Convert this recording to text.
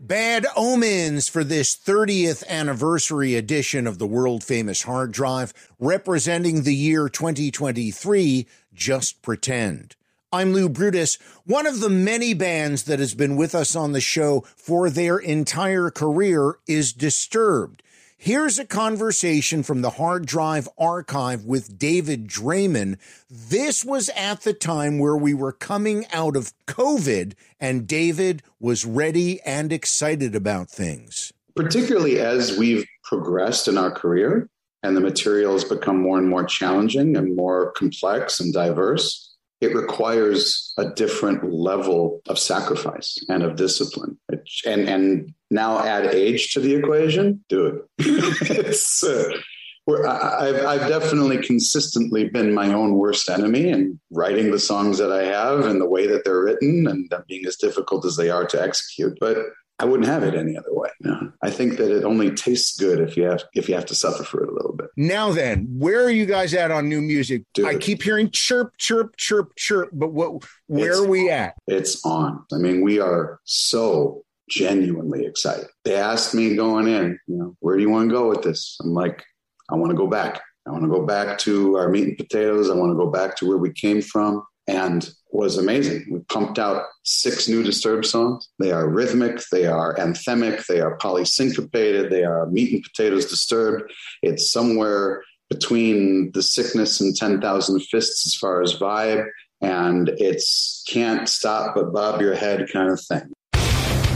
Bad omens for this 30th anniversary edition of the world-famous Hard Drive, representing the year 2023, Just Pretend. I'm Lou Brutus. One of the many bands that has been with us on the show for their entire career is Disturbed. Here's a conversation from the Hard Drive archive with David Draiman. This was at the time where we were coming out of COVID, and David was ready and excited about things. Particularly as we've progressed in our career and the material has become more and more challenging and more complex and diverse, it requires a different level of sacrifice and of discipline. And now add age to the equation, do it. I've definitely consistently been my own worst enemy in writing the songs that I have and the way that they're written and them being as difficult as they are to execute. But I wouldn't have it any other way. No. I think that it only tastes good if you have to suffer for it a little bit. Now then, where are you guys at on new music? I keep hearing chirp, chirp, chirp, chirp, but where are we at? It's on. I mean, we are so genuinely excited. They asked me going in, where do you want to go with this? I'm like, I want to go back. I want to go back to our meat and potatoes. I want to go back to where we came from. And was amazing. We pumped out 6 new Disturbed songs. They are rhythmic, they are anthemic, they are polysyncopated, they are meat and potatoes Disturbed. It's somewhere between The Sickness and 10,000 Fists as far as vibe, and it's can't stop but bob your head kind of thing.